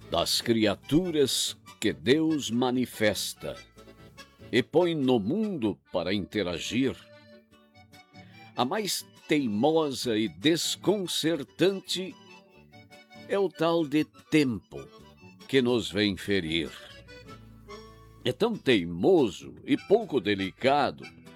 Das criaturas que Deus manifesta e põe no mundo para interagir, a mais teimosa e desconcertante é o tal de tempo que nos vem ferir. É tão teimoso e pouco delicado